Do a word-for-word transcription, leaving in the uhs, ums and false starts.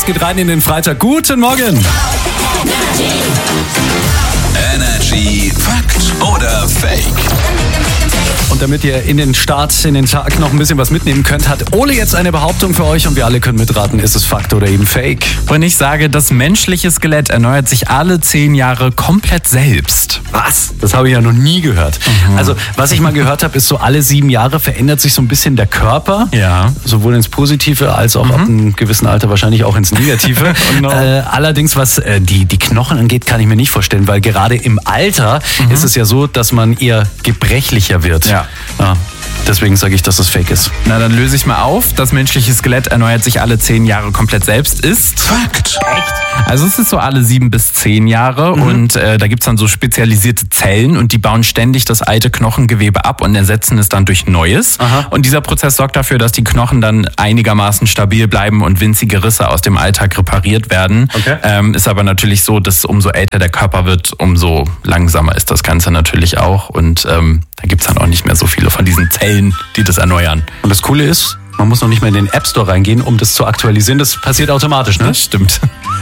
Es geht rein in den Freitag. Guten Morgen. Energy Fakt oder Fake? Und damit ihr in den Start, in den Tag noch ein bisschen was mitnehmen könnt, hat Ole jetzt eine Behauptung für euch und wir alle können mitraten, ist es Fakt oder eben Fake? Und ich sage, das menschliche Skelett erneuert sich alle zehn Jahre komplett selbst. Was? Das habe ich ja noch nie gehört. Mhm. Also, was ich mal gehört habe, ist so alle sieben Jahre verändert sich so ein bisschen der Körper. Ja. Sowohl ins Positive als auch mhm. ab einem gewissen Alter wahrscheinlich auch ins Negative. oh no. äh, allerdings, was äh, die, die Knochen angeht, kann ich mir nicht vorstellen, weil gerade im Alter mhm. ist es ja so, dass man eher gebrechlicher wird. Ja. Ja. Deswegen sage ich, dass das Fake ist. Na, dann löse ich mal auf. Das menschliche Skelett erneuert sich alle zehn Jahre komplett selbst. Ist Fakt. Echt? Also es ist so alle sieben bis zehn Jahre mhm. und äh, da gibt's dann so spezialisierte Zellen und die bauen ständig das alte Knochengewebe ab und ersetzen es dann durch Neues. Aha. Und dieser Prozess sorgt dafür, dass die Knochen dann einigermaßen stabil bleiben und winzige Risse aus dem Alltag repariert werden. Okay. Ähm, ist aber natürlich so, dass umso älter der Körper wird, umso langsamer ist das Ganze natürlich auch. Und ähm, da gibt's dann auch nicht mehr so viele von diesen Zellen, die das erneuern. Und das Coole ist, man muss noch nicht mehr in den App Store reingehen, um das zu aktualisieren. Das passiert automatisch, ne? Das stimmt.